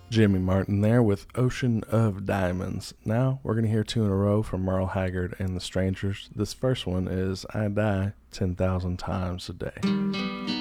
Jimmy Martin there with Ocean of Diamonds. Now we're going to hear two in a row from Merle Haggard and the Strangers. This first one is I Die 10,000 Times a Day.